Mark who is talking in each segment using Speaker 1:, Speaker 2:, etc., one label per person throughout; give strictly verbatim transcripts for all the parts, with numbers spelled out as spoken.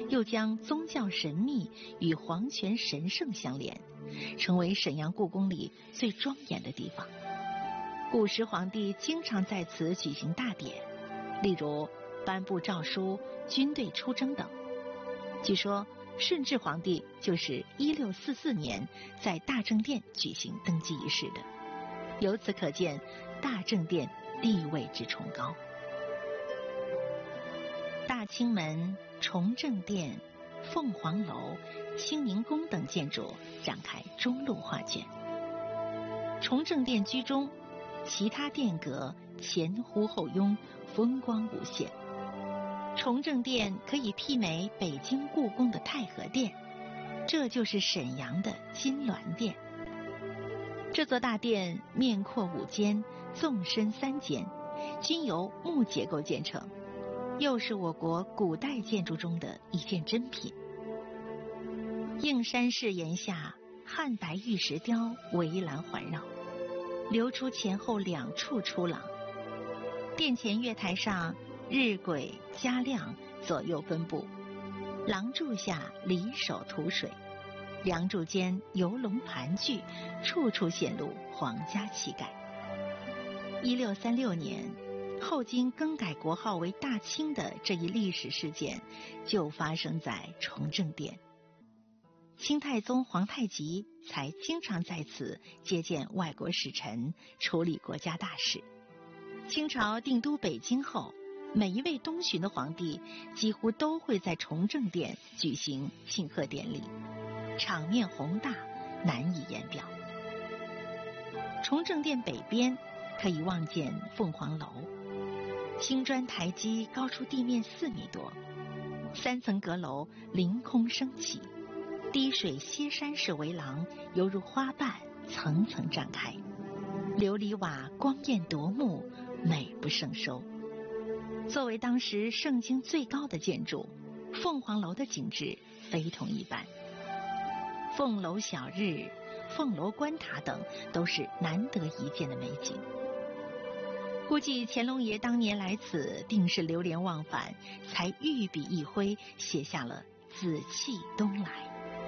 Speaker 1: 又将宗教神秘与皇权神圣相连，成为沈阳故宫里最庄严的地方。古时皇帝经常在此举行大典，例如颁布诏书、军队出征等。据说顺治皇帝就是一六四四年在大政殿举行登基仪式的，由此可见大政殿地位之崇高。大清门、崇政殿、凤凰楼、清明宫等建筑展开中路画卷。崇政殿居中，其他殿阁前呼后拥，风光无限。崇政殿可以媲美北京故宫的太和殿，这就是沈阳的金銮殿。这座大殿面阔五间，纵深三间，均由木结构建成，又是我国古代建筑中的一件珍品。映山式檐下，汉白玉石雕围栏环绕，留出前后两处出廊。殿前月台上日晷加亮，左右分布，廊柱下离手吐水，梁柱间游龙盘踞，处处显露皇家气概。一六三六年，后经更改国号为大清的这一历史事件，就发生在崇政殿。清太宗皇太极才经常在此接见外国使臣，处理国家大事。清朝定都北京后，每一位东巡的皇帝几乎都会在崇政殿举行庆贺典礼，场面宏大，难以言表。崇政殿北边可以望见凤凰楼，青砖台基高出地面四米多，三层阁楼凌空升起，滴水歇山式围廊犹如花瓣层层展开，琉璃瓦光艳夺目，美不胜收。作为当时盛京最高的建筑，凤凰楼的景致非同一般。凤楼小日、凤楼关塔等都是难得一见的美景。估计乾隆爷当年来此定是流连忘返，才御笔一挥写下了紫气东来。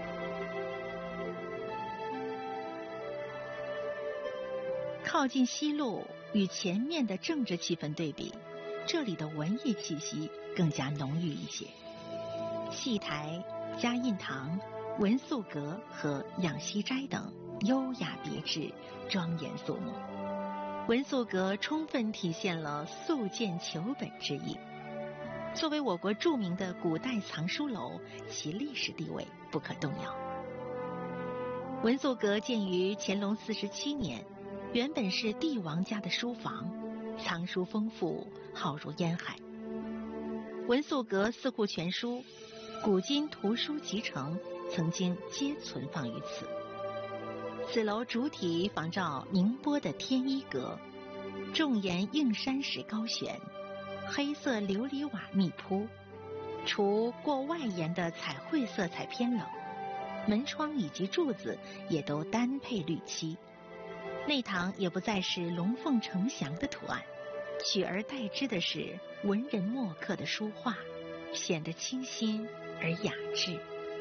Speaker 1: 靠近西路，与前面的政治气氛对比，这里的文艺气息更加浓郁一些。戏台、嘉印堂、文素阁和养息斋等优雅别致，庄严肃穆。文素阁充分体现了素见求本之意。作为我国著名的古代藏书楼，其历史地位不可动摇。文素阁建于乾隆四十七年，原本是帝王家的书房，藏书丰富，浩如烟海。文素阁四库全书、古今图书集成曾经皆存放于此。此楼主体仿照宁波的天一阁，重檐映山石高悬，黑色琉璃瓦密铺，除过外檐的彩绘色彩偏冷，门窗以及柱子也都单配绿漆。内堂也不再是龙凤呈祥的图案，取而代之的是文人墨客的书画，显得清新而雅致。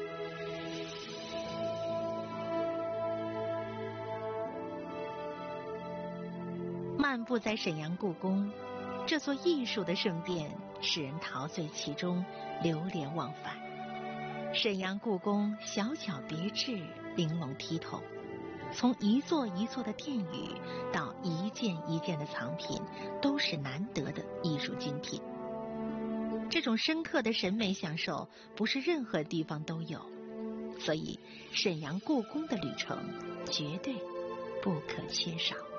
Speaker 1: 漫步在沈阳故宫，这座艺术的圣殿使人陶醉其中，流连忘返。沈阳故宫小巧别致，玲珑剔透，从一座一座的殿宇到一件一件的藏品，都是难得的艺术精品。这种深刻的审美享受不是任何地方都有，所以沈阳故宫的旅程绝对不可缺少。